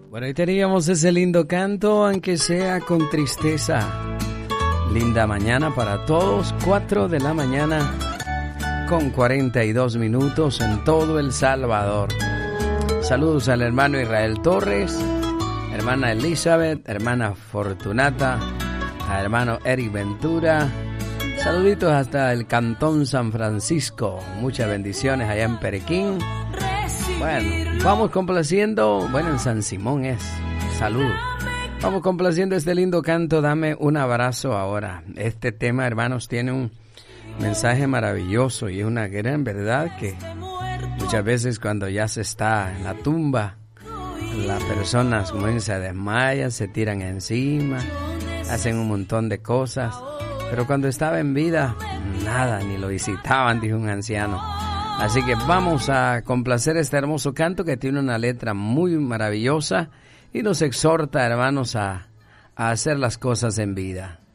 Bueno, ahí teníamos ese lindo canto, aunque sea con tristeza. Linda mañana para todos, 4 de la mañana con 42 minutos en todo El Salvador. Saludos al hermano Israel Torres, hermana Elizabeth, hermana Fortunata, a hermano Eric Ventura. Saluditos hasta el Cantón San Francisco. Muchas bendiciones allá en Perequín. Bueno, vamos complaciendo. Bueno, en San Simón es. Salud. Vamos complaciendo este lindo canto. Dame un abrazo ahora. Este tema, hermanos, tiene un mensaje maravilloso y es una gran verdad que muchas veces cuando ya se está en la tumba, las personas comienzan a desmayar, se tiran encima, hacen un montón de cosas. Pero cuando estaba en vida, nada, ni lo visitaban, dijo un anciano. Así que vamos a complacer este hermoso canto que tiene una letra muy maravillosa y nos exhorta, hermanos, a hacer las cosas en vida.